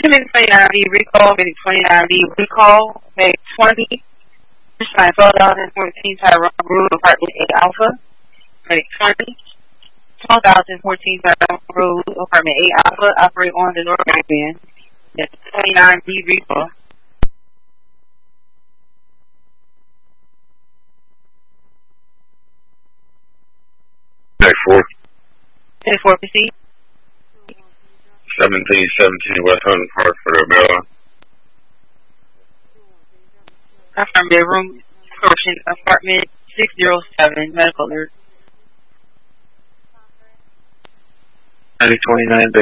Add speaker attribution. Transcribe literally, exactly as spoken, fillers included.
Speaker 1: Benjamin twenty-nine B recall, Medic twenty-nine B recall, Medic twenty, twelve thousand fourteen Tyrone Road, Apartment A Alpha, Medic twenty, twelve thousand fourteen Tyrone Road, Apartment A Alpha, operate on the North Band, Medic twenty-nine B recall.
Speaker 2: Medic four.
Speaker 1: Medic four, proceed.
Speaker 2: seventeen seventeen West Hudson Park for the Maryland.
Speaker 1: Affirmative, room correction, apartment six oh seven, medical alert.
Speaker 2: Medic twenty-nine